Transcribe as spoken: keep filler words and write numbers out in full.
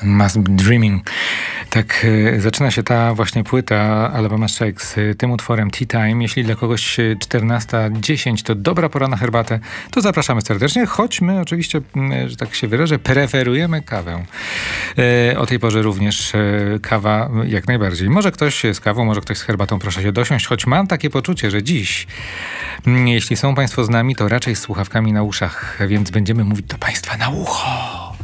Must Be Dreaming. Tak e, zaczyna się ta właśnie płyta Alabama Shakes e, tym utworem Tea Time. Jeśli dla kogoś czternasta dziesięć to dobra pora na herbatę, to zapraszamy serdecznie, choć my oczywiście, e, że tak się wyrażę, preferujemy kawę. E, o tej porze również e, kawa jak najbardziej. Może ktoś z kawą, może ktoś z herbatą, proszę się dosiąść, choć mam takie poczucie, że dziś, m, jeśli są Państwo z nami, to raczej z słuchawkami na uszach, więc będziemy mówić do Państwa na ucho.